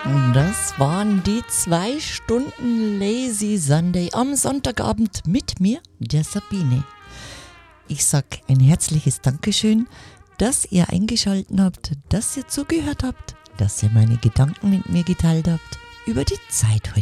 Das waren die 2 Stunden Lazy Sunday am Sonntagabend mit mir, der Sabine. Ich sag ein herzliches Dankeschön, dass ihr eingeschaltet habt, dass ihr zugehört habt, dass ihr meine Gedanken mit mir geteilt habt über die Zeit heute.